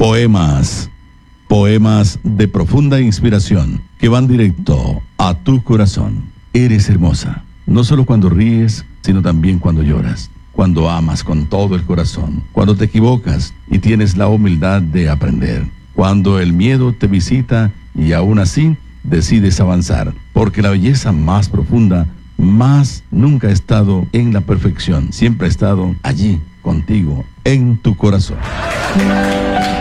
Poemas. Poemas de profunda inspiración que van directo a tu corazón. Eres hermosa, no solo cuando ríes, sino también cuando lloras, cuando amas con todo el corazón, cuando te equivocas y tienes la humildad de aprender, cuando el miedo te visita y aún así decides avanzar, porque la belleza más profunda, más nunca ha estado en la perfección, siempre ha estado allí contigo, en tu corazón.